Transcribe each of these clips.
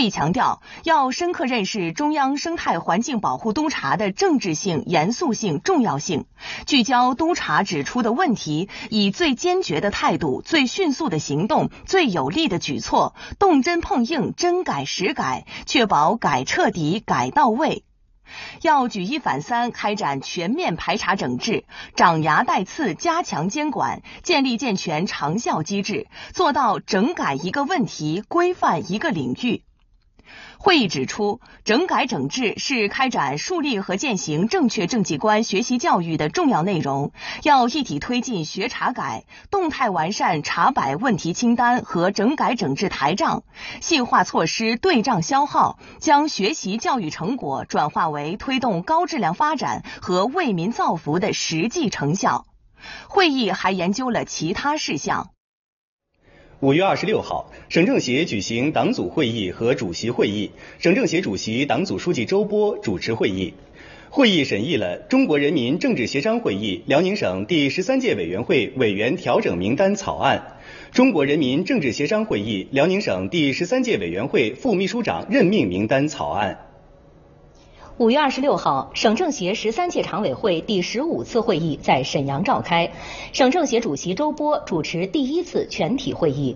会议强调，要深刻认识中央生态环境保护督察的政治性、严肃性、重要性，聚焦督察指出的问题，以最坚决的态度、最迅速的行动、最有力的举措，动真碰硬，真改实改，确保改彻底、改到位。要举一反三，开展全面排查整治，长牙带刺，加强监管，建立健全长效机制，做到整改一个问题，规范一个领域。会议指出，整改整治是开展树立和践行正确政绩观学习教育的重要内容，要一体推进学查改，动态完善查摆问题清单和整改整治台账，细化措施对账消耗，将学习教育成果转化为推动高质量发展和为民造福的实际成效。会议还研究了其他事项。 5月26号，省政协举行党组会议和主席会议，省政协主席、党组书记周波主持会议。会议审议了中国人民政治协商会议辽宁省第13届委员会委员调整名单草案，中国人民政治协商会议辽宁省第13届委员会副秘书长任命名单草案。 5月26号，省政协13届常委会第15次会议在沈阳召开，省政协主席周波主持第1次全体会议。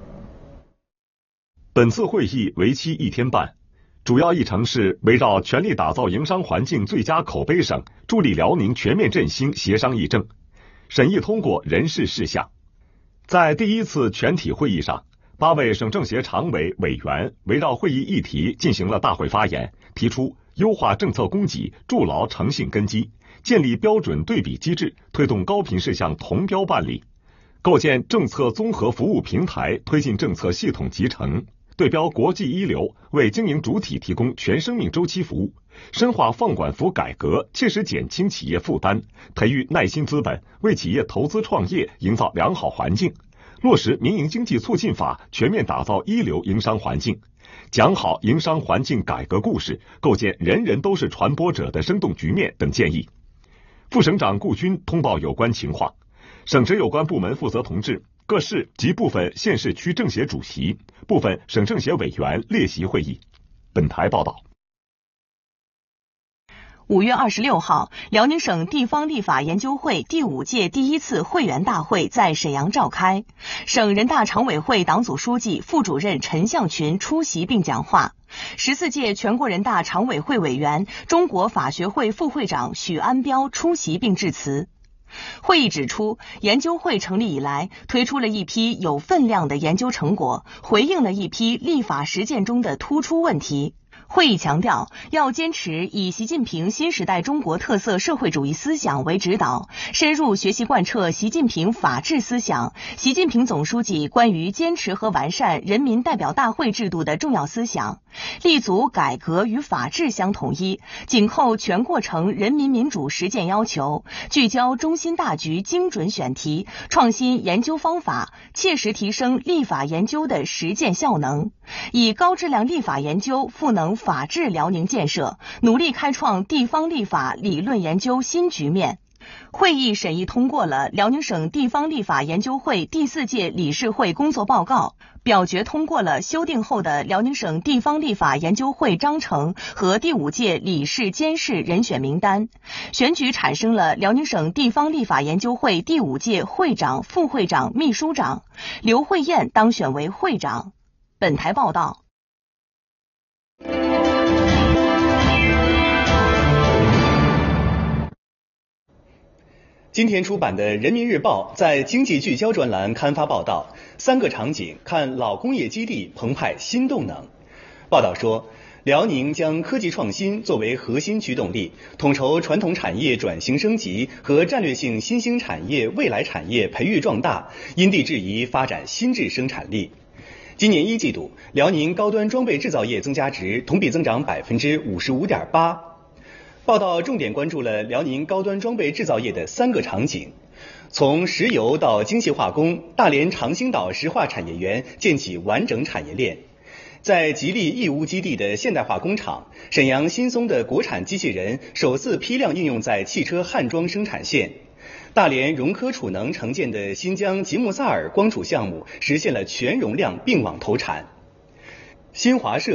本次会议为期1天半，主要议程是围绕全力打造营商环境最佳口碑省，助力辽宁全面振兴协商议政，审议通过人事事项。在第1次全体会议上，8位省政协常委委员围绕会议议题进行了大会发言，提出优化政策供给，筑牢诚信根基，建立标准对比机制，推动高频事项同标办理，构建政策综合服务平台，推进政策系统集成，对标国际一流，为经营主体提供全生命周期服务，深化放管服改革，切实减轻企业负担，培育耐心资本，为企业投资创业营造良好环境，落实民营经济促进法，全面打造一流营商环境，讲好营商环境改革故事，构建人人都是传播者的生动局面等建议。副省长顾军通报有关情况，省直有关部门负责同志、各市及部分县市区政协主席、部分省政协委员列席会议。本台报道。 5月26号，辽宁省地方立法研究会第5届第1次会员大会在沈阳召开，省人大常委会党组书记、副主任陈向群出席并讲话。14届全国人大常委会委员、中国法学会副会长许安标出席并致辞。会议指出，研究会成立以来，推出了一批有分量的研究成果，回应了一批立法实践中的突出问题。会议强调，要坚持以习近平新时代中国特色社会主义思想为指导，深入学习贯彻习近平法治思想、习近平总书记关于坚持和完善人民代表大会制度的重要思想，立足改革与法治相统一，紧扣全过程人民民主实践要求，聚焦中心大局，精准选题，创新研究方法，切实提升立法研究的实践效能，以高质量立法研究赋能法治辽宁建设，努力开创地方立法理论研究新局面。会议审议通过了辽宁省地方立法研究会第4届理事会工作报告，表决通过了修订后的辽宁省地方立法研究会章程和第5届理事监事人选名单，选举产生了辽宁省地方立法研究会第5届会长、副会长、秘书长，刘慧燕当选为会长。本台报道。 今天出版的《人民日报》在经济聚焦专栏刊发报道，3个场景看老工业基地澎湃新动能。报道说，辽宁将科技创新作为核心驱动力，统筹传统产业转型升级和战略性新兴产业未来产业培育壮大，因地制宜发展新质生产力。今年1季度，辽宁高端装备制造业增加值同比增长55.8%。报道重点关注了辽宁高端装备制造业的3个场景，从石油到精细化工，大连长兴岛石化产业园建起完整产业链。在吉利义乌基地的现代化工厂，沈阳新松的国产机器人首次批量应用在汽车焊装生产线。大连融科储能承建的新疆吉木萨尔光储项目实现了全容量并网投产。新华社